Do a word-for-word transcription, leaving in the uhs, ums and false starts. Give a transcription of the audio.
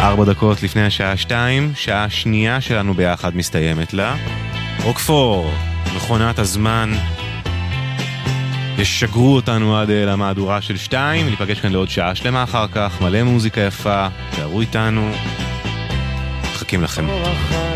ארבע דקות לפני השעה שתיים, שעה שנייה שלנו ביחד מסתיימת לה. רוקפור, מכונת הזמן, ישגרו אותנו עד למהדורה של שתיים, ניפגש כאן לעוד שעה שלמה אחר כך, מלא מוזיקה יפה, תארו איתנו, מחכים לכם.